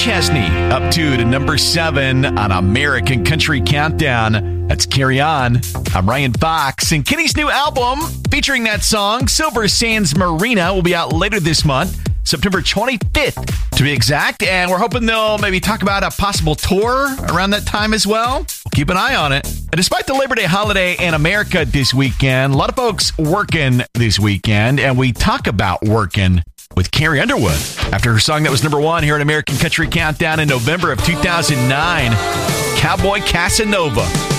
Chesney up to number 7 on American Country Countdown. That's Carry On. I'm Ryan Fox, and Kenny's new album featuring that song, Silver Sands Marina, will be out later this month, September 25th to be exact, and we're hoping they'll maybe talk about a possible tour around that time as well. We'll keep an eye on it. And despite the Labor Day holiday in America this weekend, a lot of folks working this weekend, and we talk about working with Carrie Underwood after her song that was number 1 here at American Country Countdown in November of 2009, Cowboy Casanova.